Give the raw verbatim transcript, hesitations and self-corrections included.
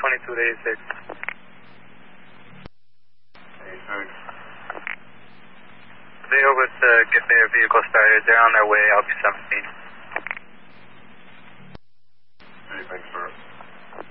twenty-two to eighty-six. eighty-six. They over to get their vehicle started. They're on their way. I'll be seventeen.